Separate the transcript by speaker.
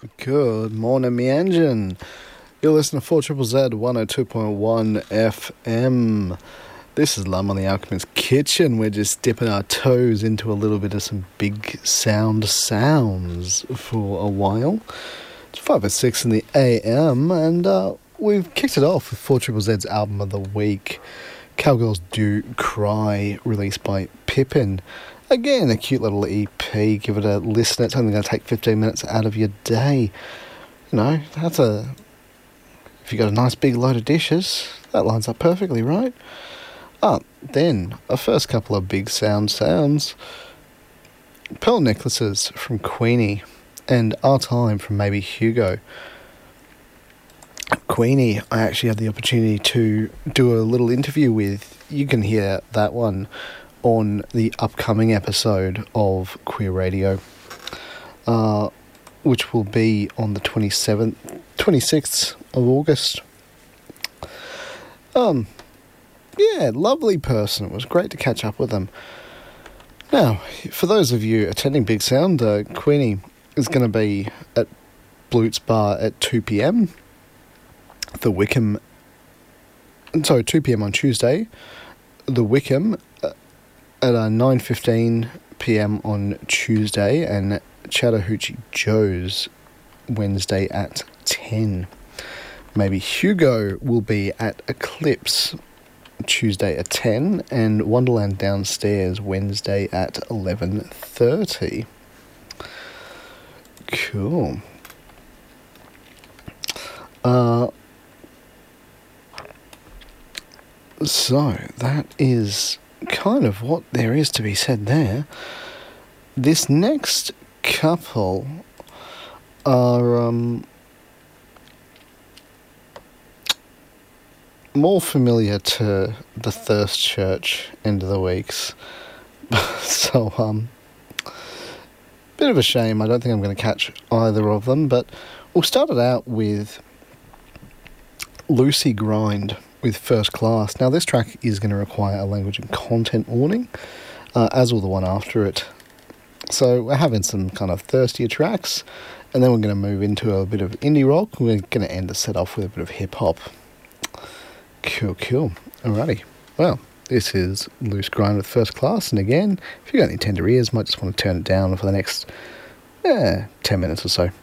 Speaker 1: Good morning, me engine. You're listening to 4 Z 102.1 FM. This is Lum on the Alchemist's Kitchen. We're just dipping our toes into a little bit of some big sounds for a while. It's 5 or 6 in the AM, and we've kicked it off with 4 Z's album of the week, Cowgirls Do Cry, released by Pippin. Again, a cute little EP. Give it a listen. It's only going to take 15 minutes out of your day. You know, if you've got a nice big load of dishes, that lines up perfectly, right? Then, a first couple of big sounds. Pearl Necklaces from Queenie, and Our Time from Maybe Hugo. Queenie, I actually had the opportunity to do a little interview with. You can hear that one on the upcoming episode of Queer Radio, which will be on the 26th of August. Yeah, lovely person. It was great to catch up with them. Now, for those of you attending Big Sound, Queenie is going to be at Blutz Bar at 2 p.m. 2 p.m. on Tuesday. The Wickham at 9:15 p.m. on Tuesday, and Chattahoochee Joe's Wednesday at 10. Maybe Hugo will be at Eclipse Tuesday at 10, and Wonderland Downstairs Wednesday at 11:30. Cool. So that is kind of what there is to be said there. This next couple are more familiar to the Thirst Church end of the weeks. So bit of a shame. I don't think I'm going to catch either of them, but we'll start it out with Lucy Grind with First Class. Now, this track is going to require a language and content warning, as will the one after it. So we're having some kind of thirstier tracks, and then we're going to move into a bit of indie rock. We're going to end the set off with a bit of hip-hop. Cool. Alrighty. Well, this is Loose Grind with First Class, and again, if you've got any tender ears, might just want to turn it down for the next 10 minutes or so.